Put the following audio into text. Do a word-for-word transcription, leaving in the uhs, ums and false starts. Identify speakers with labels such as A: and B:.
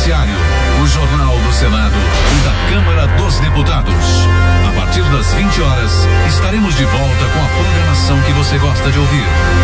A: Judiciário, o Jornal do Senado e da Câmara dos Deputados. A partir das vinte horas, estaremos de volta com a programação que você gosta de ouvir.